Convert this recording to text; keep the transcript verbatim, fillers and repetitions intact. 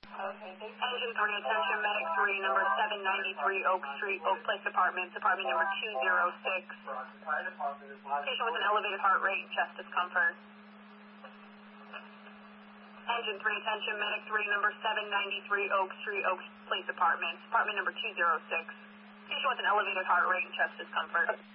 Okay, thank you. Engine three, attention, medic three, number seven ninety-three Oak Street, Oak Place Apartments, apartment number two oh six. Patient with an elevated heart rate and chest discomfort. Engine three, attention, medic three, number seven ninety-three Oak Street, Oak Place Apartments, apartment number two oh six. Patient with an elevated heart rate and chest discomfort.